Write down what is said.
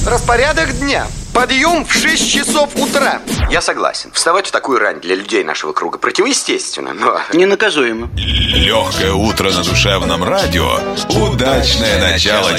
Распорядок дня. Подъем в 6 часов утра. Я согласен. Вставать в такую рань для людей нашего круга противоестественно, но... Ненаказуемо. Легкое утро на душевном радио. Удачное начало